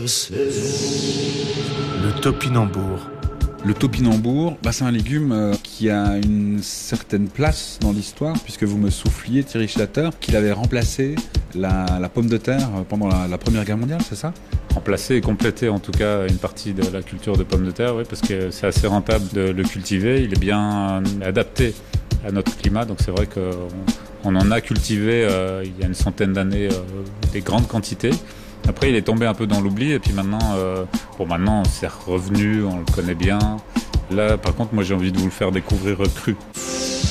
Le topinambour. Le topinambour, c'est un légume qui a une certaine place dans l'histoire, puisque vous me souffliez, Thierry Schlatter, qu'il avait remplacé la pomme de terre pendant la Première Guerre mondiale, c'est ça ? Remplacer et compléter en tout cas une partie de la culture de pommes de terre, oui, parce que c'est assez rentable de le cultiver, il est bien adapté à notre climat, donc c'est vrai qu'on en a cultivé il y a une centaine d'années des grandes quantités. Après, il est tombé un peu dans l'oubli et puis maintenant c'est revenu, on le connaît bien. Là, par contre, moi j'ai envie de vous le faire découvrir cru.